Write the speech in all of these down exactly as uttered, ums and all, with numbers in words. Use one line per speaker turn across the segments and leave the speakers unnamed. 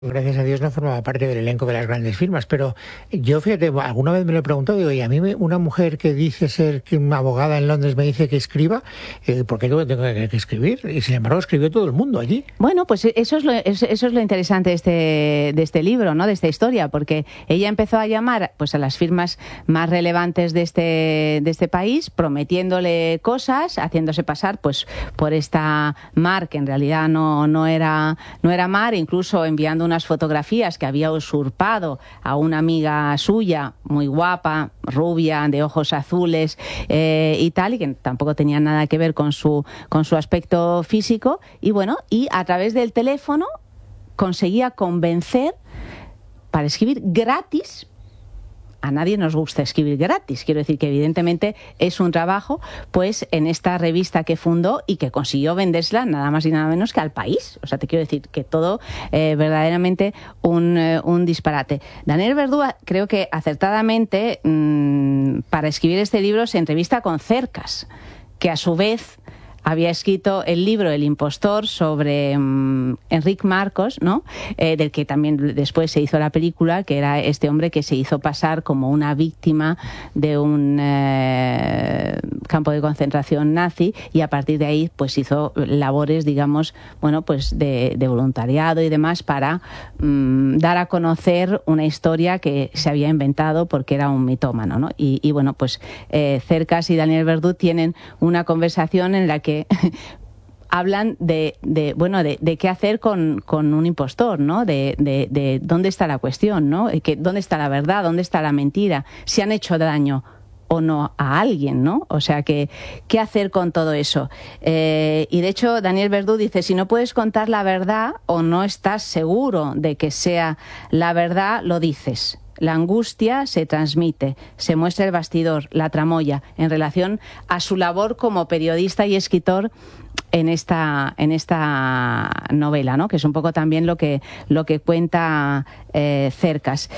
Gracias a Dios no formaba parte del elenco de las grandes firmas, pero yo, fíjate, alguna vez me lo he preguntado, digo, y a mí me, una mujer que dice ser una abogada en Londres me dice que escriba, eh, ¿por qué tengo, tengo que, que escribir? Y sin embargo escribió todo el mundo allí.
Bueno, pues eso es lo, eso es lo interesante de este, de este libro, ¿no? De esta historia, porque ella empezó a llamar pues a las firmas más relevantes de este, de este país, prometiéndole cosas, haciéndose pasar pues por esta Mar, que en realidad no, no era, no era Mar, incluso enviando unas fotografías que había usurpado a una amiga suya, muy guapa, rubia, de ojos azules eh, y tal, y que tampoco tenía nada que ver con su, con su aspecto físico, y bueno, y a través del teléfono conseguía convencer para escribir gratis. A nadie nos gusta escribir gratis, quiero decir que evidentemente es un trabajo, pues en esta revista que fundó y que consiguió vendérsela nada más y nada menos que al País. O sea, te quiero decir que todo eh, verdaderamente un, eh, un disparate. Daniel Verdú, creo que acertadamente, mmm, para escribir este libro se entrevista con Cercas, que a su vez había escrito el libro El impostor sobre um, Enric Marcos, ¿no? Eh, del que también después se hizo la película, que era este hombre que se hizo pasar como una víctima de un eh, campo de concentración nazi, y a partir de ahí pues hizo labores, digamos, bueno, pues de, de voluntariado y demás para um, dar a conocer una historia que se había inventado porque era un mitómano, ¿no? Y, y bueno, pues eh, Cercas y Daniel Verdú tienen una conversación en la que que hablan de, de bueno de, de qué hacer con, con un impostor, ¿no? De, de, de dónde está la cuestión, ¿no? Que, dónde está la verdad, dónde está la mentira, si han hecho daño o no a alguien, ¿no? O sea, que qué hacer con todo eso. Eh, y de hecho, Daniel Verdú dice, si no puedes contar la verdad o no estás seguro de que sea la verdad, lo dices. La angustia se transmite, se muestra el bastidor, la tramoya, en relación a su labor como periodista y escritor en esta, en esta novela, ¿no? Que es un poco también lo que, lo que cuenta eh, Cercas.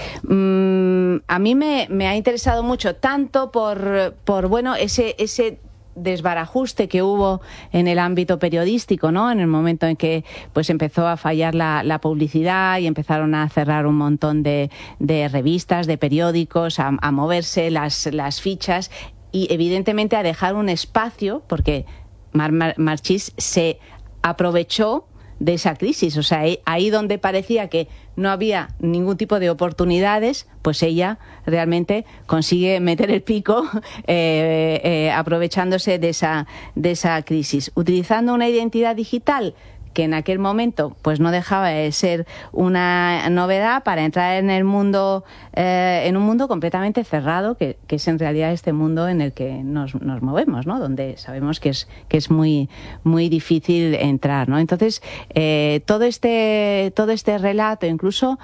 Mm, a mí me, me ha interesado mucho, tanto por, por bueno, ese... ese desbarajuste que hubo en el ámbito periodístico, ¿no? En el momento en que pues empezó a fallar la, la publicidad y empezaron a cerrar un montón de, de revistas, de periódicos, a, a moverse las, las fichas y evidentemente a dejar un espacio, porque Mar, Mar, Marchís se aprovechó de esa crisis, o sea, ahí donde parecía que no había ningún tipo de oportunidades, pues ella realmente consigue meter el pico eh, eh, aprovechándose de esa, de esa crisis, utilizando una identidad digital que en aquel momento pues no dejaba de ser una novedad para entrar en el mundo, eh, en un mundo completamente cerrado, que, que es en realidad este mundo en el que nos, nos movemos, ¿no? Donde sabemos que es, que es muy, muy difícil entrar, ¿no? Entonces, eh, todo este, todo este relato, incluso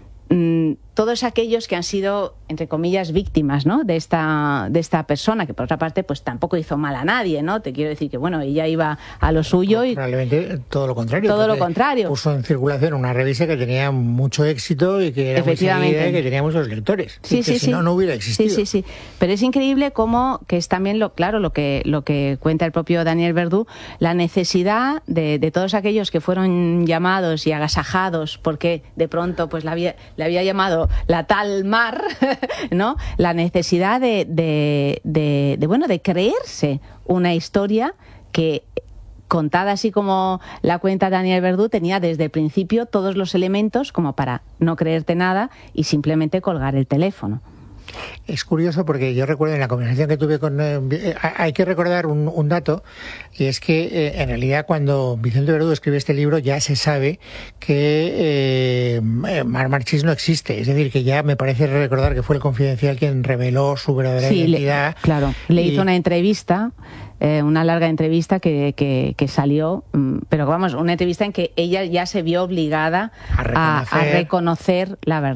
mmm, todos aquellos que han sido, entre comillas, víctimas, ¿no? de esta de esta persona, que por otra parte pues tampoco hizo mal a nadie, ¿no? Te quiero decir que, bueno, ella iba a lo suyo y...
Probablemente todo lo contrario.
Todo lo contrario.
Puso en circulación una revista que tenía mucho éxito y que era muy seguida y que tenía muchos lectores.
Sí,
y
sí,
que
sí.
Si no, no hubiera existido.
Sí, sí, sí. Pero es increíble cómo, que es también, lo claro, lo que, lo que cuenta el propio Daniel Verdú, la necesidad de, de todos aquellos que fueron llamados y agasajados porque de pronto pues la había, le había llamado la tal Mar, ¿no? La necesidad de, de, de, de, bueno, de creerse una historia que, contada así como la cuenta Daniel Verdú, tenía desde el principio todos los elementos como para no creerte nada y simplemente colgar el teléfono.
Es curioso porque yo recuerdo en la conversación que tuve con... Eh, hay que recordar un, un dato, y es que eh, en realidad cuando Vicente Verdú escribe este libro ya se sabe que eh, Mar Marchís no existe. Es decir, que ya me parece recordar que fue el Confidencial quien reveló su verdadera
sí,
identidad.
Le, claro, le
y...
hizo una entrevista... Eh, una larga entrevista que, que, que salió, pero vamos, una entrevista en que ella ya se vio obligada
a reconocer,
a, a reconocer la verdad.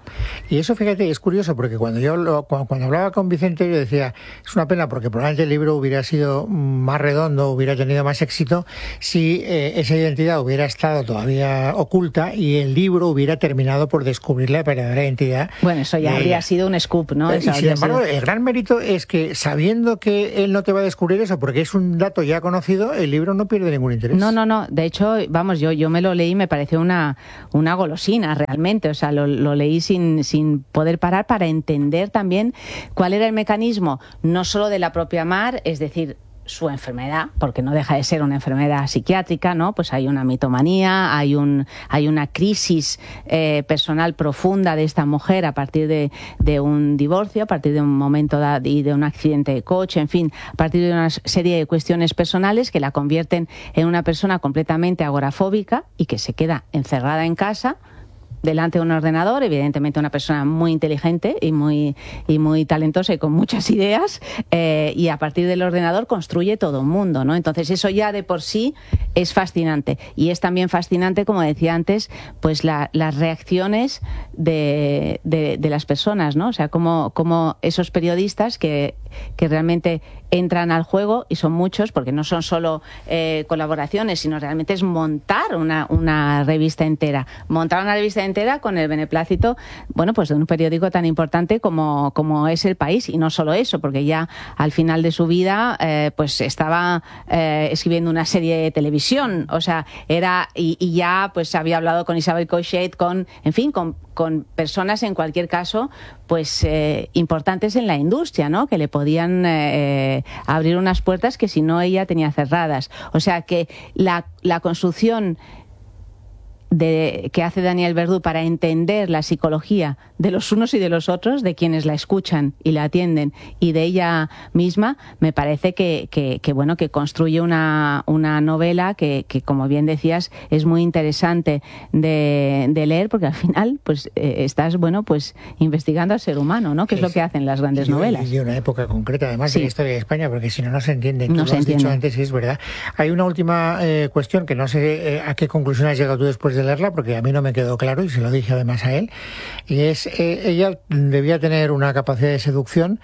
Y eso, fíjate, es curioso, porque cuando yo lo, cuando, cuando hablaba con Vicente, yo decía, es una pena porque probablemente el libro hubiera sido más redondo, hubiera tenido más éxito si eh, esa identidad hubiera estado todavía oculta y el libro hubiera terminado por descubrir la verdadera identidad.
Bueno, eso ya habría ella. sido un scoop, ¿no?
Y sin embargo, sido... el gran mérito es que, sabiendo que él no te va a descubrir eso, porque es un dato ya conocido, el libro no pierde ningún interés.
No, no, no. De hecho, vamos, yo, yo me lo leí y me pareció una, una golosina realmente. O sea, lo, lo leí sin, sin poder parar para entender también cuál era el mecanismo, no solo de la propia Mar, es decir, su enfermedad, porque no deja de ser una enfermedad psiquiátrica, ¿no? Pues hay una mitomanía, hay un hay una crisis eh, personal profunda de esta mujer a partir de, de un divorcio, a partir de un momento dado y de un accidente de coche, en fin, a partir de una serie de cuestiones personales que la convierten en una persona completamente agorafóbica y que se queda encerrada en casa delante de un ordenador, evidentemente una persona muy inteligente y muy y muy talentosa y con muchas ideas, eh, y a partir del ordenador construye todo un mundo, ¿no? Entonces eso ya de por sí es fascinante, y es también fascinante, como decía antes, pues la, las reacciones de, de, de las personas, ¿no? O sea, como, como esos periodistas que, que realmente entran al juego, y son muchos, porque no son solo eh, colaboraciones, sino realmente es montar una, una revista entera, montar una revista entera con el beneplácito, bueno, pues de un periódico tan importante como, como es El País, y no solo eso, porque ya al final de su vida eh, pues estaba eh, escribiendo una serie de televisión, o sea, era, y, y ya pues había hablado con Isabel Cochet, con, en fin, con, con personas en cualquier caso, pues eh, importantes en la industria, ¿no? Que le podían eh, abrir unas puertas que si no ella tenía cerradas. O sea que la, la construcción de, que hace Daniel Verdú para entender la psicología de los unos y de los otros, de quienes la escuchan y la atienden, y de ella misma, me parece que, que, que bueno, que construye una, una novela que, que, como bien decías, es muy interesante de, de leer, porque al final pues eh, estás, bueno, pues investigando al ser humano, ¿no? Que es, es lo que hacen las grandes
y,
novelas.
Y de una época concreta, además,
sí.
de la historia de España, porque si no, no se entiende. Tú
no
lo
se
has
entiende.
dicho antes y es verdad. Hay una última eh, cuestión que no sé eh, a qué conclusión has llegado tú después de leerla, porque a mí no me quedó claro, y se lo dije además a él, y es, eh, ella debía tener una capacidad de seducción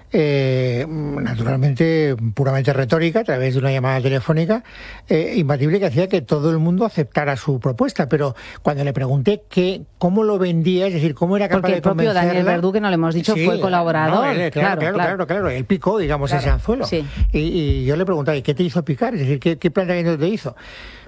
Eh, naturalmente puramente retórica, a través de una llamada telefónica eh, imbatible, que hacía que todo el mundo aceptara su propuesta. Pero cuando le pregunté que, cómo lo vendía, es decir, cómo era capaz
porque
de convencerla...
Porque el propio Daniel Verdú, que no le hemos dicho, sí, fue colaborador.
No, él, claro, claro, claro, claro, claro, él picó, digamos, claro, ese anzuelo.
Sí.
Y, y yo le preguntaba, ¿y qué te hizo picar? Es decir, ¿qué, qué planteamiento te hizo?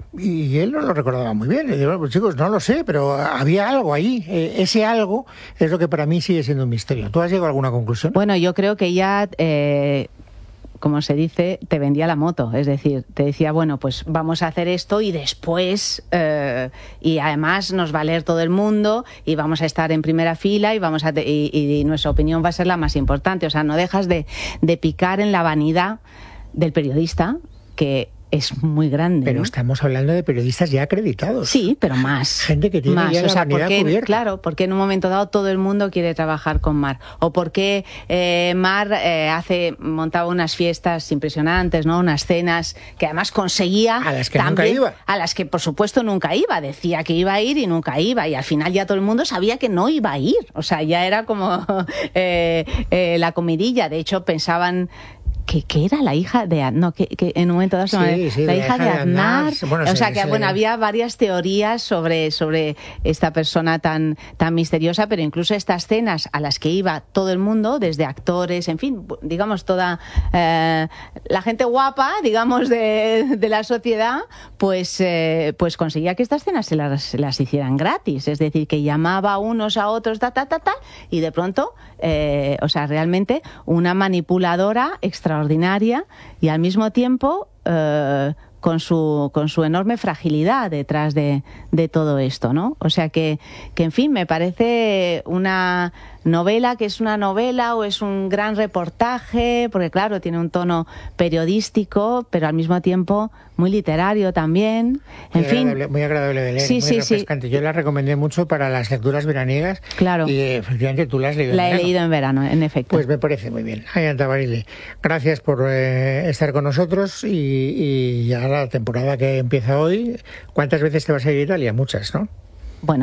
Y él no lo recordaba muy bien. Le digo, bueno, pues chicos, no lo sé, pero había algo ahí. Eh, ese algo es lo que para mí sigue siendo un misterio. ¿Tú has llegado a alguna conclusión?
Bueno, yo creo que ella, eh, como se dice, te vendía la moto. Es decir, te decía, bueno, pues vamos a hacer esto y después, eh, y además nos va a leer todo el mundo y vamos a estar en primera fila y, vamos a te- y, y nuestra opinión va a ser la más importante. O sea, no dejas de, de picar en la vanidad del periodista, que es muy grande.
Pero
¿no?
estamos hablando de periodistas ya acreditados.
Sí, pero más.
Gente que tiene
más.
ya
o
la
sea,
vanidad
porque,
cubierta.
Claro, porque en un momento dado todo el mundo quiere trabajar con Mar. O porque eh, Mar eh, hace, montaba unas fiestas impresionantes, ¿no? Unas cenas que además conseguía...
A las que
también,
nunca iba.
A las que, por supuesto, nunca iba. Decía que iba a ir y nunca iba. Y al final ya todo el mundo sabía que no iba a ir. O sea, ya era como eh, eh, la comidilla. De hecho, pensaban... Que, que era la hija de no que, que en un momento dado
sí,
se
sí,
la hija de Aznar,
Aznar. Bueno,
o
se,
sea que
se...
bueno, había varias teorías sobre sobre esta persona tan tan misteriosa, pero incluso estas cenas a las que iba todo el mundo, desde actores, en fin, digamos toda eh, la gente guapa, digamos de, de la sociedad, pues eh, pues conseguía que estas cenas se las, se las hicieran gratis, es decir, que llamaba a unos a otros, ta ta ta ta, y de pronto, eh, o sea, realmente una manipuladora extraordinaria ordinaria y al mismo tiempo eh, con su con su enorme fragilidad detrás de, de todo esto, ¿no? O sea que, que, en fin, me parece una novela que es una novela o es un gran reportaje, porque claro, tiene un tono periodístico, pero al mismo tiempo muy literario también. En
muy
fin,
agradable, muy agradable de leer,
sí,
muy
sí,
refrescante.
Sí.
Yo la recomendé mucho para las lecturas veraniegas.
Claro.
Y efectivamente tú la has leído
la
en verano.
La he leído en verano, en efecto.
Pues me parece muy bien. Ayanta Barile, gracias por eh, estar con nosotros y, y ya la temporada que empieza hoy, ¿cuántas veces te vas a ir a Italia? Muchas, ¿no?
Bueno,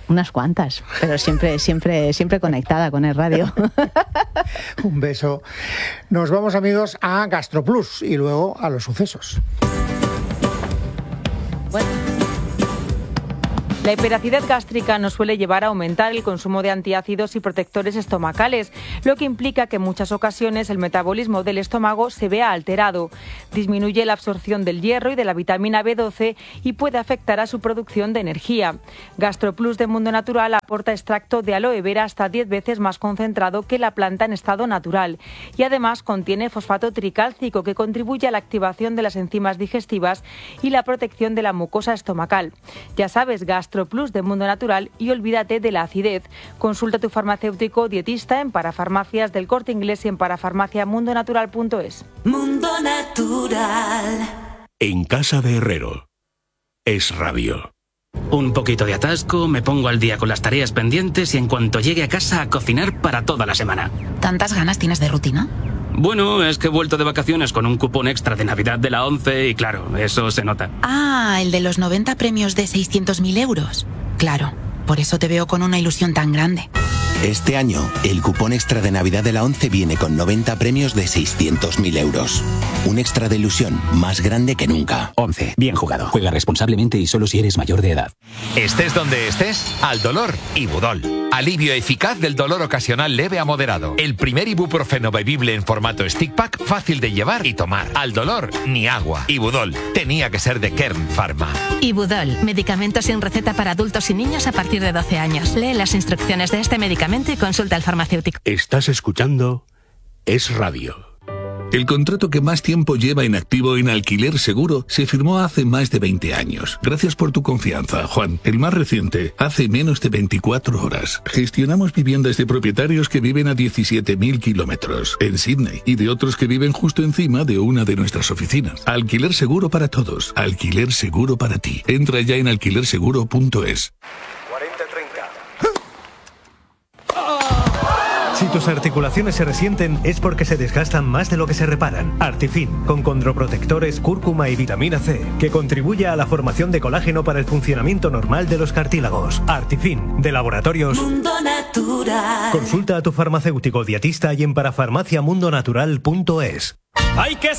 Unas cuantas, pero siempre, siempre, siempre conectada con el radio.
Un beso. Nos vamos, amigos, a GastroPlus y luego a los sucesos.
Bueno. La hiperacidez gástrica nos suele llevar a aumentar el consumo de antiácidos y protectores estomacales, lo que implica que en muchas ocasiones el metabolismo del estómago se vea alterado. Disminuye la absorción del hierro y de la vitamina B doce y puede afectar a su producción de energía. GastroPlus de Mundo Natural aporta extracto de aloe vera hasta diez veces más concentrado que la planta en estado natural y además contiene fosfato tricálcico que contribuye a la activación de las enzimas digestivas y la protección de la mucosa estomacal. Ya sabes, GastroPlus GastroPlus de Mundo Natural y olvídate de la acidez. Consulta a tu farmacéutico dietista en Parafarmacias del Corte Inglés y en parafarmacia mundo natural punto es.
Mundo Natural.
En casa de Herrero. Es radio.
Un poquito de atasco, me pongo al día con las tareas pendientes y en cuanto llegue a casa a cocinar para toda la semana.
¿Tantas ganas tienes de rutina?
Bueno, es que he vuelto de vacaciones con un cupón extra de Navidad de la ONCE y claro, eso se nota.
Ah, el de los noventa premios de seiscientos mil euros. Claro, por eso te veo con una ilusión tan grande.
Este año, el cupón extra de Navidad de la ONCE viene con noventa premios de seiscientos mil euros. Un extra de ilusión más grande que nunca.
ONCE, bien jugado. Juega responsablemente y solo si eres mayor de edad.
Estés donde estés, al dolor, Ibudol. Alivio eficaz del dolor ocasional leve a moderado. El primer ibuprofeno bebible en formato stick pack, fácil de llevar y tomar. Al dolor, ni agua. Ibudol, tenía que ser de Kern Pharma.
Ibudol, medicamento sin receta para adultos y niños a partir de doce años. Lee las instrucciones de este medicamento y consulta al farmacéutico.
Estás escuchando Es Radio.
El contrato que más tiempo lleva en activo en Alquiler Seguro se firmó hace más de veinte años. Gracias por tu confianza, Juan. El más reciente, hace menos de veinticuatro horas. Gestionamos viviendas de propietarios que viven a diecisiete mil kilómetros en Sydney y de otros que viven justo encima de una de nuestras oficinas. Alquiler Seguro para todos. Alquiler Seguro para ti. Entra ya en alquiler seguro punto es.
Si tus articulaciones se resienten es porque se desgastan más de lo que se reparan. Artifin, con condroprotectores, cúrcuma y vitamina C, que contribuye a la formación de colágeno para el funcionamiento normal de los cartílagos. Artifin, de Laboratorios
Mundo Natural.
Consulta a tu farmacéutico dietista y en parafarmacia mundo natural punto es.
¡Hay que